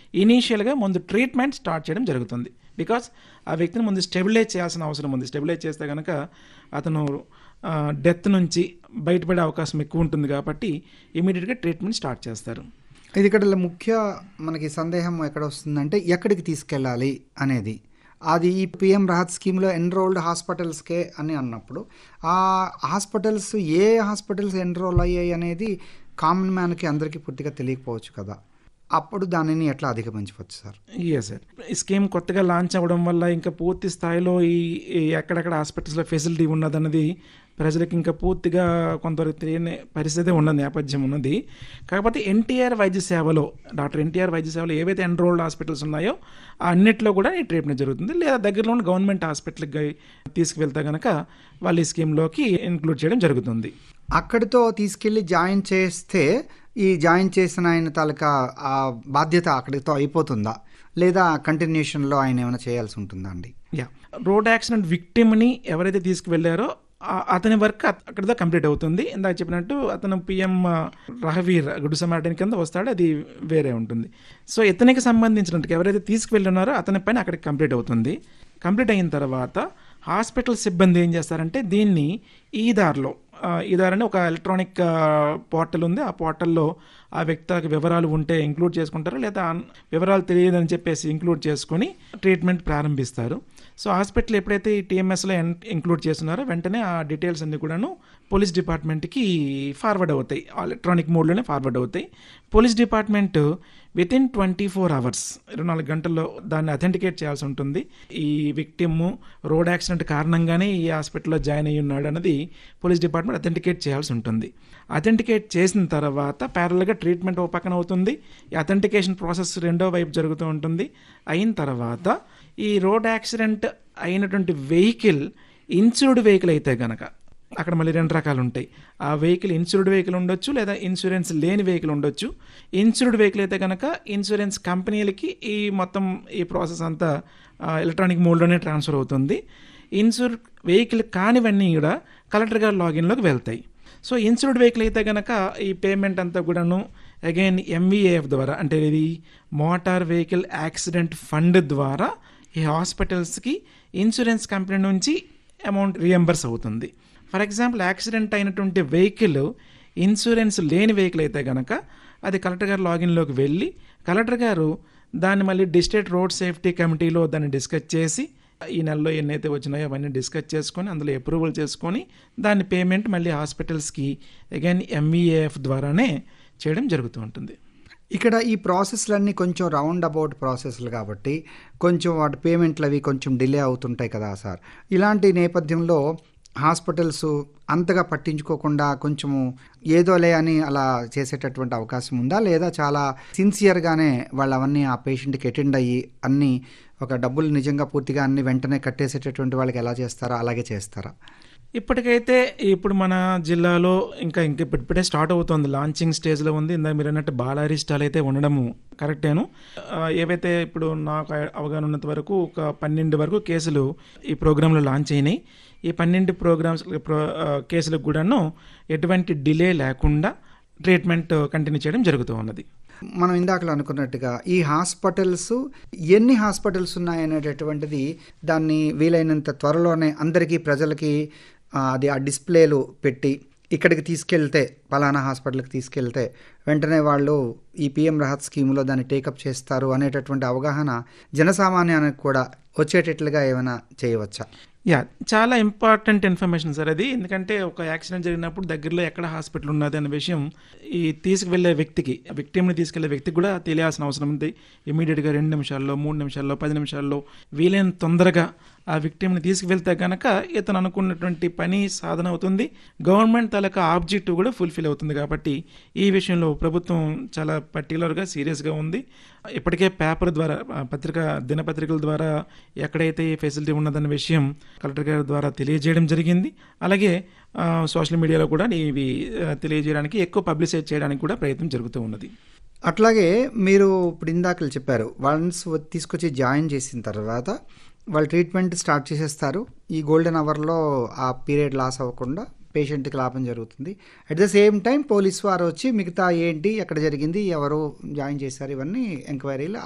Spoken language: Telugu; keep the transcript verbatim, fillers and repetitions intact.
ఇనీషియల్గా ముందు ట్రీట్మెంట్ స్టార్ట్ చేయడం జరుగుతుంది. బికాస్ ఆ వ్యక్తిని ముందు స్టెబిలైజ్ చేయాల్సిన అవసరం ఉంది. స్టెబిలైజ్ చేస్తే కనుక అతను డెత్ నుంచి బయటపడే అవకాశం ఎక్కువ ఉంటుంది కాబట్టి ఇమీడియట్గా ట్రీట్మెంట్ స్టార్ట్ చేస్తారు. ఇది ఇక్కడ ముఖ్య మనకి సందేహం ఎక్కడ వస్తుందంటే ఎక్కడికి తీసుకెళ్ళాలి అనేది. అది ఈ పిఎం రాహత్ స్కీమ్లో ఎన్రోల్డ్ హాస్పిటల్స్కే అని అన్నప్పుడు ఆ హాస్పిటల్స్ ఏ హాస్పిటల్స్ ఎన్రోల్ అయ్యాయి అనేది కామన్ మ్యాన్కి అందరికీ పూర్తిగా తెలియకపోవచ్చు కదా. అప్పుడు దానిని ఎట్లా అధిగమించవచ్చు సార్? ఎస్ సార్, ఈ స్కీమ్ కొత్తగా లాంచ్ అవ్వడం వల్ల ఇంకా పూర్తి స్థాయిలో ఈ ఎక్కడెక్కడ హాస్పిటల్స్లో ఫెసిలిటీ ఉన్నదన్నది ప్రజలకు ఇంకా పూర్తిగా కొంతవరకు తెలియని పరిస్థితి ఉన్న నేపథ్యం ఉన్నది. కాకపోతే ఎన్టీఆర్ వైద్య సేవలో డాక్టర్ ఎన్టీఆర్ వైద్య సేవలో ఏవైతే ఎన్రోల్డ్ హాస్పిటల్స్ ఉన్నాయో అన్నిట్లో కూడా ఈ ట్రీట్మెంట్ జరుగుతుంది. లేదా దగ్గరలో ఉన్న గవర్నమెంట్ హాస్పిటల్కి తీసుకువెళ్తే కనుక వాళ్ళు ఈ స్కీమ్లోకి ఇన్క్లూడ్ చేయడం జరుగుతుంది. అక్కడితో తీసుకెళ్ళి జాయిన్ చేస్తే ఈ జాయిన్ చేసిన ఆయన తాలూకా ఆ బాధ్యత అక్కడితో అయిపోతుందా, లేదా కంటిన్యూషన్లో ఆయన ఏమైనా చేయాల్సి ఉంటుందా అండి? యా, రోడ్ యాక్సిడెంట్ విక్టిమ్ని ఎవరైతే తీసుకువెళ్ళారో అతని వర్క్ అక్కడితో కంప్లీట్ అవుతుంది. ఇందాక చెప్పినట్టు అతను పిఎం రహవీర్ గుడ్ సమారిటన్ కింద వస్తాడు, అది వేరే ఉంటుంది. సో ఇతనికి సంబంధించినట్టు ఎవరైతే తీసుకువెళ్ళున్నారో అతని పైన అక్కడికి కంప్లీట్ అవుతుంది. కంప్లీట్ అయిన తర్వాత హాస్పిటల్ సిబ్బంది ఏం చేస్తారంటే దీన్ని ఈదార్లో ఈదార్ అని ఒక ఎలక్ట్రానిక్ పోర్టల్ ఉంది. ఆ పోర్టల్లో ఆ వ్యక్తికి వివరాలు ఉంటే ఇంక్లూడ్ చేసుకుంటారు, లేదా వివరాలు తెలియదని చెప్పేసి ఇంక్లూడ్ చేసుకొని ట్రీట్మెంట్ ప్రారంభిస్తారు. సో హాస్పిటల్ ఎప్పుడైతే ఈ టీఎంఎస్లో ఇంక్లూడ్ చేస్తున్నారో వెంటనే ఆ డీటెయిల్స్ అన్నీ కూడాను పోలీస్ డిపార్ట్మెంట్కి ఫార్వర్డ్ అవుతాయి, ఎలక్ట్రానిక్ మోడ్లోనే ఫార్వర్డ్ అవుతాయి. Police department with in twenty four hours ఇరవై నాలుగు గంటల్లో దాన్ని అథెంటికేట్ చేయాల్సి ఉంటుంది. ఈ విక్టిమ్ రోడ్ యాక్సిడెంట్ కారణంగానే ఈ హాస్పిటల్లో జాయిన్ అయ్యి ఉన్నాడు అన్నది పోలీస్ డిపార్ట్మెంట్ అథెంటికేట్ చేయాల్సి ఉంటుంది. అథెంటికేట్ చేసిన తర్వాత ప్యారల్గా ట్రీట్మెంట్ ఒక పక్కన అవుతుంది. ఈ అథెంటికేషన్ ప్రాసెస్ రెండో వైపు జరుగుతూ ఉంటుంది. అయిన తర్వాత ఈ రోడ్ యాక్సిడెంట్ అయినటువంటి వెహికల్ ఇన్సూర్డ్ వెహికల్ అయితే కనుక అక్కడ మళ్ళీ రెండు రకాలు ఉంటాయి. ఆ వెహికల్ ఇన్సూర్డ్ వెహికల్ ఉండొచ్చు, లేదా ఇన్సూరెన్స్ లేని వెహికల్ ఉండొచ్చు. ఇన్సూర్డ్ వెహికల్ అయితే కనుక ఇన్సూరెన్స్ కంపెనీలకి ఈ మొత్తం ఈ ప్రాసెస్ అంతా ఎలక్ట్రానిక్ మోడ్లోనే ట్రాన్స్ఫర్ అవుతుంది. ఇన్సూర్ వెహికల్ కానివన్నీ కూడా కలెక్టర్ గారి లాగిన్లోకి వెళ్తాయి. సో ఇన్సూర్డ్ వెహికల్ అయితే కనుక ఈ పేమెంట్ అంతా కూడాను అగైన్ ఎంవీఏఎఫ్ ద్వారా, అంటే ఇది మోటార్ వెహికల్ యాక్సిడెంట్ ఫండ్ ద్వారా ఈ హాస్పిటల్స్కి ఇన్సూరెన్స్ కంపెనీ నుంచి అమౌంట్ రియంబర్స్ అవుతుంది. ఫర్ ఎగ్జాంపుల్ యాక్సిడెంట్ అయినటువంటి వెహికల్ ఇన్సూరెన్స్ లేని వెహికల్ అయితే కనుక అది కలెక్టర్ గారు లాగిన్లోకి వెళ్ళి కలెక్టర్ గారు దాన్ని మళ్ళీ డిస్ట్రిక్ట్ రోడ్ సేఫ్టీ కమిటీలో దాన్ని డిస్కస్ చేసి ఈ నెలలో ఎన్నైతే వచ్చినాయో అవన్నీ డిస్కస్ చేసుకొని అందులో అప్రూవల్ చేసుకొని దాని పేమెంట్ మళ్ళీ హాస్పిటల్స్కి అగైన్ ఎంఈఏఎఫ్ ద్వారానే చేయడం జరుగుతూ ఉంటుంది. ఇక్కడ ఈ ప్రాసెస్లన్నీ కొంచెం రౌండ్ అబౌట్ ప్రాసెస్లు కాబట్టి కొంచెం వాటి పేమెంట్లు అవి కొంచెం డిలే అవుతుంటాయి కదా సార్. ఇలాంటి నేపథ్యంలో హాస్పిటల్స్ అంతగా పట్టించుకోకుండా కొంచెము ఏదోలే అని అలా చేసేటటువంటి అవకాశం ఉందా, లేదా చాలా సిన్సియర్గానే వాళ్ళు అవన్నీ ఆ పేషెంట్కి అటెండ్ అయ్యి అన్నీ ఒక డబ్బులు నిజంగా పూర్తిగా అన్ని వెంటనే కట్టేసేటటువంటి వాళ్ళకి ఎలా చేస్తారా అలాగే చేస్తారా? ఇప్పటికైతే ఇప్పుడు మన జిల్లాలో ఇంకా ఇంకా ఇప్పుడిప్పుడే స్టార్ట్ అవుతుంది, లాంచింగ్ స్టేజ్లో ఉంది. ఇందాక మీరు అన్నట్టు బాలారీ స్టాల్ అయితే ఉండడము కరెక్టేను. ఏవైతే ఇప్పుడు నాకు అవగాహన ఉన్నంత వరకు ఒక పన్నెండు వరకు కేసులు ఈ ప్రోగ్రాంలో లాంచ్ అయినాయి. ఈ పన్నెండు ప్రోగ్రామ్స్ ప్రో కేసులకు కూడాను ఎటువంటి డిలే లేకుండా ట్రీట్మెంట్ కంటిన్యూ చేయడం జరుగుతూ ఉన్నది. మనం ఇందాకలో అనుకున్నట్టుగా ఈ హాస్పిటల్స్ ఎన్ని హాస్పిటల్స్ ఉన్నాయనేటటువంటిది దాన్ని వీలైనంత త్వరలోనే అందరికీ ప్రజలకి అది ఆ డిస్ప్లేలు పెట్టి ఇక్కడికి తీసుకెళ్తే పలానా హాస్పిటల్కి తీసుకెళ్తే వెంటనే వాళ్ళు ఈ పిఎం రాహత్ స్కీములో దాన్ని టేకప్ చేస్తారు అనేటటువంటి అవగాహన జనసామాన్యానికి కూడా వచ్చేటట్లుగా ఏమైనా చేయవచ్చా? యా, చాలా ఇంపార్టెంట్ ఇన్ఫర్మేషన్ సార్ అది. ఎందుకంటే ఒక యాక్సిడెంట్ జరిగినప్పుడు దగ్గరలో ఎక్కడ హాస్పిటల్ ఉన్నది అనే విషయం ఈ తీసుకువెళ్ళే వ్యక్తికి, విక్టిమ్ని తీసుకెళ్లే వ్యక్తికి కూడా తెలియాల్సిన అవసరం ఉంది. ఇమీడియట్గా రెండు నిమిషాల్లో మూడు నిమిషాల్లో పది నిమిషాల్లో వీలైన తొందరగా ఆ విక్టిమ్ని తీసుకువెళ్తే కనుక ఇతను అనుకున్నటువంటి పని సాధన అవుతుంది, గవర్నమెంట్ తాలూకా ఆబ్జెక్టివ్ కూడా ఫుల్ఫిల్ అవుతుంది. కాబట్టి ఈ విషయంలో ప్రభుత్వం చాలా పర్టికులర్గా సీరియస్గా ఉంది. ఇప్పటికే పేపర్ ద్వారా, పత్రిక దినపత్రికల ద్వారా ఎక్కడైతే ఈ ఫెసిలిటీ ఉన్నదన్న విషయం కలెక్టర్ గారి ద్వారా తెలియజేయడం జరిగింది. అలాగే సోషల్ మీడియాలో కూడా ఇవి తెలియజేయడానికి, ఎక్కువ పబ్లిసైజ్ చేయడానికి కూడా ప్రయత్నం జరుగుతూ ఉన్నది. అట్లాగే మీరు ఇప్పుడు ఇందాకలు చెప్పారు, వన్స్ తీసుకొచ్చి జాయిన్ చేసిన తర్వాత వాళ్ళు ట్రీట్మెంట్ స్టార్ట్ చేసేస్తారు. ఈ గోల్డెన్ అవర్లో ఆ పీరియడ్ లాస్ అవ్వకుండా పేషెంట్కి లాభం జరుగుతుంది. At the same time police వారు వచ్చి మిగతా ఏంటి, ఎక్కడ జరిగింది, ఎవరు జాయిన్ చేశారు, ఇవన్నీ ఎంక్వైరీలు